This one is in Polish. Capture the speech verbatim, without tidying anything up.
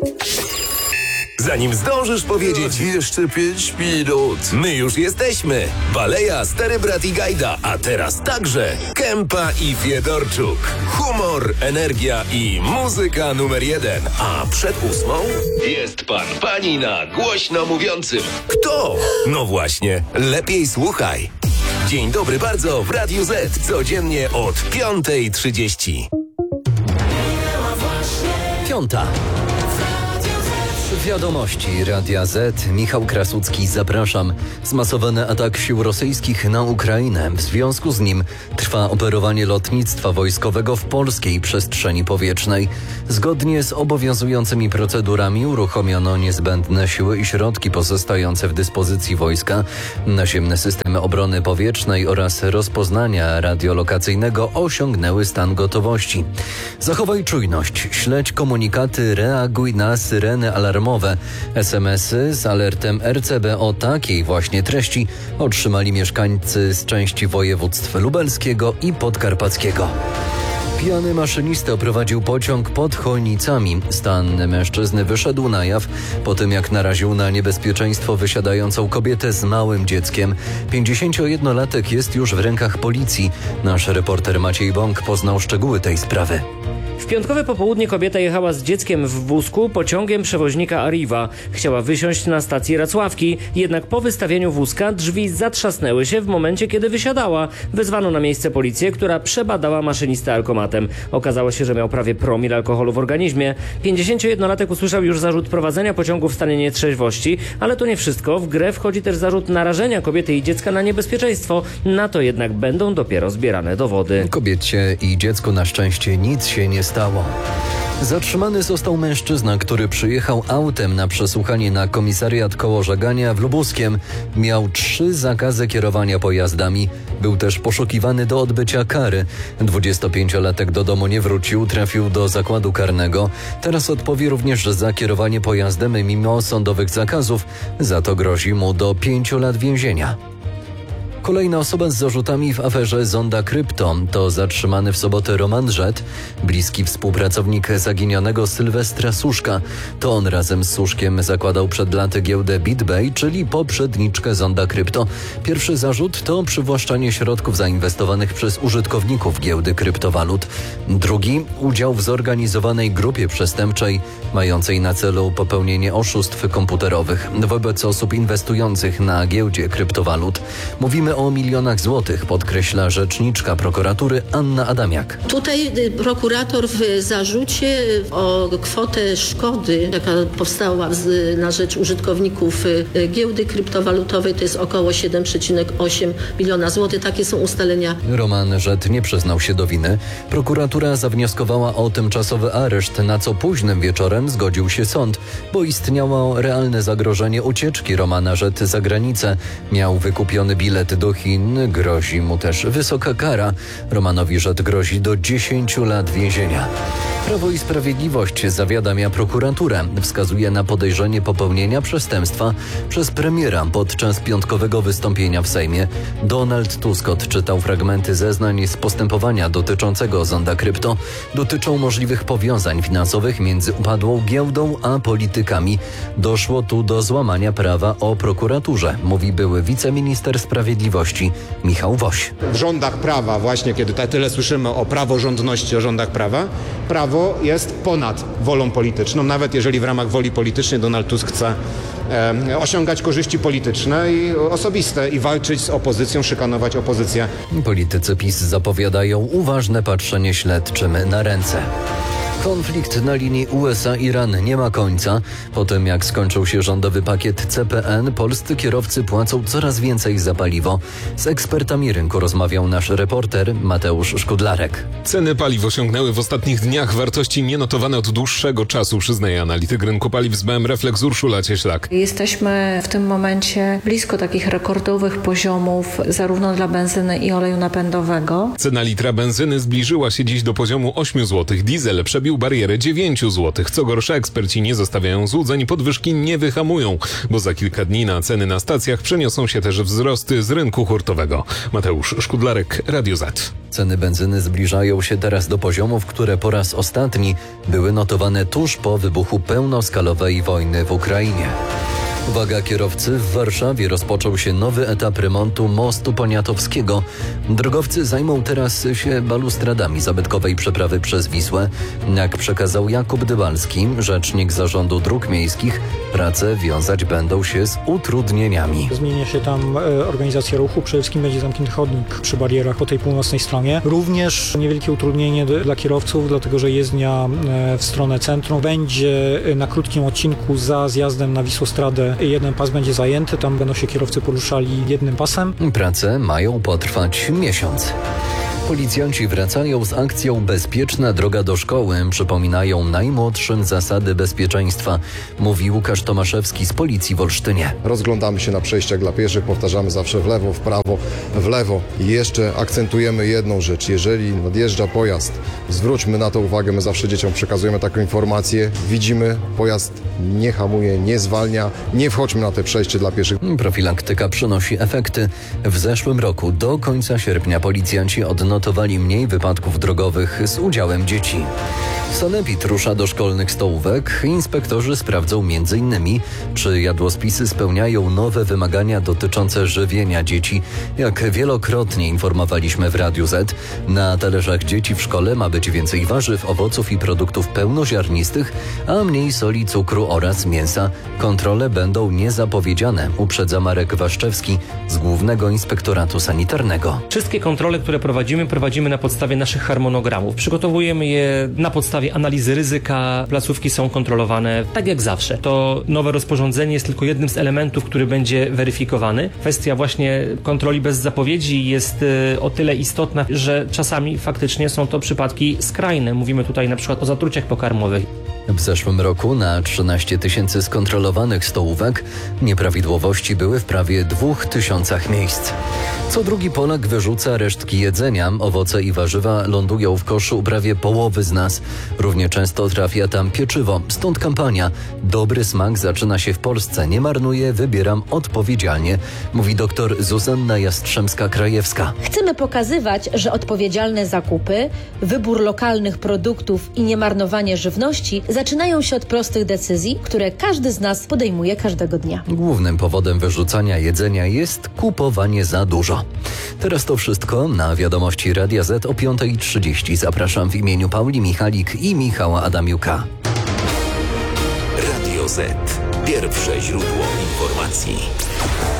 Zanim zdążysz powiedzieć Jeszcze pięć minut. my już jesteśmy. Baleja, Stary Brat i Gajda, a teraz także Kępa i Fiedorczuk. Humor, energia i muzyka numer jeden. A przed ósmą jest pan, pani na głośno mówiącym. Kto? No właśnie, lepiej słuchaj. Dzień dobry bardzo w Radiu Z. Codziennie od piątej trzydzieści. Piąta. Wiadomości Radia Z. Michał Krasucki, zapraszam. Zmasowany atak sił rosyjskich na Ukrainę. W związku z nim trwa operowanie lotnictwa wojskowego w polskiej przestrzeni powietrznej. Zgodnie z obowiązującymi procedurami uruchomiono niezbędne siły i środki pozostające w dyspozycji wojska. Naziemne systemy obrony powietrznej oraz rozpoznania radiolokacyjnego osiągnęły stan gotowości. Zachowaj czujność, śledź komunikaty, reaguj na syreny alarmowe. es em esy z alertem er ce be o takiej właśnie treści otrzymali mieszkańcy z części województw lubelskiego i podkarpackiego. Pijany maszynista oprowadził pociąg pod Chojnicami. Stan mężczyzny wyszedł na jaw po tym, jak naraził na niebezpieczeństwo wysiadającą kobietę z małym dzieckiem. pięćdziesięciojednolatek jest już w rękach policji. Nasz reporter Maciej Bąk poznał szczegóły tej sprawy. W piątkowe popołudnie kobieta jechała z dzieckiem w wózku pociągiem przewoźnika Arriva. Chciała wysiąść na stacji Racławki, jednak po wystawieniu wózka drzwi zatrzasnęły się w momencie, kiedy wysiadała. Wezwano na miejsce policję, która przebadała maszynistę alkomatem. Okazało się, że miał prawie promil alkoholu w organizmie. pięćdziesięciojednolatek usłyszał już zarzut prowadzenia pociągu w stanie nietrzeźwości, ale to nie wszystko. W grę wchodzi też zarzut narażenia kobiety i dziecka na niebezpieczeństwo. Na to jednak będą dopiero zbierane dowody. Kobiecie i dziecku na szczęście nic się nie stało. Zatrzymany został mężczyzna, który przyjechał autem na przesłuchanie na komisariat koło Żegania w Lubuskiem. Miał trzy zakazy kierowania pojazdami. Był też poszukiwany do odbycia kary. dwudziestopięciolatek do domu nie wrócił, trafił do zakładu karnego. Teraz odpowie również za kierowanie pojazdem mimo sądowych zakazów. Za to grozi mu do pięciu lat więzienia. Kolejna osoba z zarzutami w aferze Zonda Krypto to zatrzymany w sobotę Roman Żet, bliski współpracownik zaginionego Sylwestra Suszka. To on razem z Suszkiem zakładał przed laty giełdę BitBay, czyli poprzedniczkę Zonda Krypto. Pierwszy zarzut to przywłaszczanie środków zainwestowanych przez użytkowników giełdy kryptowalut. Drugi – udział w zorganizowanej grupie przestępczej mającej na celu popełnienie oszustw komputerowych wobec osób inwestujących na giełdzie kryptowalut. Mówimy o milionach złotych, podkreśla rzeczniczka prokuratury Anna Adamiak. Tutaj prokurator w zarzucie o kwotę szkody, jaka powstała na rzecz użytkowników giełdy kryptowalutowej, to jest około siedem przecinek osiem miliona złotych. Takie są ustalenia. Roman Żet nie przyznał się do winy. Prokuratura zawnioskowała o tymczasowy areszt, na co późnym wieczorem zgodził się sąd, bo istniało realne zagrożenie ucieczki Romana Żet za granicę. Miał wykupiony bilet do Chin, grozi mu też wysoka kara. Romanowi Żet grozi do dziesięciu lat więzienia. Prawo i Sprawiedliwość zawiadamia prokuraturę. Wskazuje na podejrzenie popełnienia przestępstwa przez premiera podczas piątkowego wystąpienia w Sejmie. Donald Tusk odczytał fragmenty zeznań z postępowania dotyczącego Zonda Krypto. Dotyczą możliwych powiązań finansowych między upadłą giełdą a politykami. Doszło tu do złamania prawa o prokuraturze, mówi były wiceminister sprawiedliwości Michał Woś. W rządach prawa, właśnie kiedy tyle słyszymy o praworządności, o rządach prawa, prawo jest ponad wolą polityczną, nawet jeżeli w ramach woli politycznej Donald Tusk chce e, osiągać korzyści polityczne i osobiste i walczyć z opozycją, szykanować opozycję. Politycy PiS zapowiadają uważne patrzenie śledczym na ręce. Konflikt na linii U S A-Iran nie ma końca. Po tym, jak skończył się rządowy pakiet C P N, polscy kierowcy płacą coraz więcej za paliwo. Z ekspertami rynku rozmawiał nasz reporter Mateusz Szkudlarek. Ceny paliw osiągnęły w ostatnich dniach wartości nienotowane od dłuższego czasu, przyznaje analityk rynku paliw z B M Reflex Urszula Cieślak. Jesteśmy w tym momencie blisko takich rekordowych poziomów zarówno dla benzyny i oleju napędowego. Cena litra benzyny zbliżyła się dziś do poziomu ośmiu złotych. Diesel przebił postawił barierę dziewięć złotych. Co gorsza, eksperci nie zostawiają złudzeń, podwyżki nie wyhamują, bo za kilka dni na ceny na stacjach przeniosą się też wzrosty z rynku hurtowego. Mateusz Szkudlarek, Radio Z. Ceny benzyny zbliżają się teraz do poziomów, które po raz ostatni były notowane tuż po wybuchu pełnoskalowej wojny w Ukrainie. Uwaga kierowcy, w Warszawie rozpoczął się nowy etap remontu mostu poniatowskiego. Drogowcy zajmą teraz się balustradami zabytkowej przeprawy przez Wisłę. Jak przekazał Jakub Dybalski, rzecznik Zarządu Dróg Miejskich, prace wiązać będą się z utrudnieniami. Zmienia się tam organizacja ruchu, przede wszystkim będzie zamknięty chodnik przy barierach po tej północnej stronie. Również niewielkie utrudnienie dla kierowców, dlatego że jezdnia w stronę centrum będzie na krótkim odcinku za zjazdem na Wisłostradę. Jeden pas będzie zajęty, tam będą się kierowcy poruszali jednym pasem. Prace mają potrwać miesiąc. Policjanci wracają z akcją Bezpieczna droga do szkoły. Przypominają najmłodszym zasady bezpieczeństwa, mówi Łukasz Tomaszewski z Policji w Olsztynie. Rozglądamy się na przejściach dla pieszych, powtarzamy zawsze w lewo, w prawo, w lewo. I jeszcze akcentujemy jedną rzecz. Jeżeli nadjeżdża pojazd, zwróćmy na to uwagę, my zawsze dzieciom przekazujemy taką informację. Widzimy, pojazd nie hamuje, nie zwalnia, nie wchodźmy na te przejście dla pieszych. Profilaktyka przynosi efekty. W zeszłym roku do końca sierpnia policjanci odnotowali mniej wypadków drogowych z udziałem dzieci. Sanepid rusza do szkolnych stołówek. Inspektorzy sprawdzą między innymi, czy jadłospisy spełniają nowe wymagania dotyczące żywienia dzieci. Jak wielokrotnie informowaliśmy w Radiu Z, na talerzach dzieci w szkole ma być więcej warzyw, owoców i produktów pełnoziarnistych, a mniej soli, cukru oraz mięsa. Kontrole będą niezapowiedziane, uprzedza Marek Waszczewski z Głównego Inspektoratu Sanitarnego. Wszystkie kontrole, które prowadzimy, prowadzimy na podstawie naszych harmonogramów. Przygotowujemy je na podstawie analizy ryzyka. Placówki są kontrolowane tak jak zawsze. To nowe rozporządzenie jest tylko jednym z elementów, który będzie weryfikowany. Kwestia właśnie kontroli bez zapowiedzi jest o tyle istotna, że czasami faktycznie są to przypadki skrajne. Mówimy tutaj na przykład o zatruciach pokarmowych. W zeszłym roku na trzynaście tysięcy skontrolowanych stołówek nieprawidłowości były w prawie dwóch tysiącach miejsc. Co drugi Polak wyrzuca resztki jedzenia. Owoce i warzywa lądują w koszu u prawie połowy z nas. Równie często trafia tam pieczywo. Stąd kampania Dobry smak zaczyna się w Polsce. Nie marnuję, wybieram odpowiedzialnie, mówi dr Zuzanna Jastrzębska-Krajewska. Chcemy pokazywać, że odpowiedzialne zakupy, wybór lokalnych produktów i niemarnowanie żywności zaczynają się od prostych decyzji, które każdy z nas podejmuje każdego dnia. Głównym powodem wyrzucania jedzenia jest kupowanie za dużo. Teraz to wszystko. Na wiadomości Radia Z o piąta trzydzieści. Zapraszam w imieniu Pauli Michalik i Michała Adamiuka. Radio Z. Pierwsze źródło informacji.